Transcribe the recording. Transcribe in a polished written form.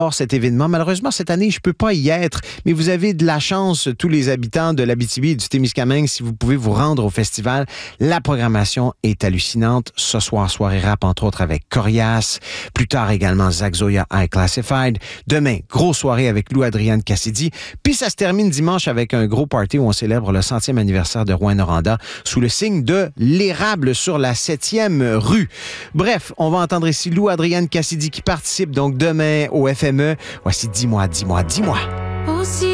cet événement. Malheureusement, cette année, je ne peux pas y être, mais vous avez de la chance, tous les habitants de l'Abitibi et du Témiscamingue, si vous pouvez vous rendre au festival. La programmation est hallucinante. Ce soir, soirée rap, entre autres, avec Corias. Plus tard, également, Zach Zoya High Classified. Demain, grosse soirée avec Lou Adrienne Cassidy. Puis ça se termine dimanche avec un gros party où on célèbre le 100e anniversaire de Rouyn-Noranda sous le signe de l'érable sur la 7e rue. Bref, on va entendre ici Lou Adrienne Cassidy qui participe donc demain au FME. Voici Dis-moi, dis-moi, dis-moi.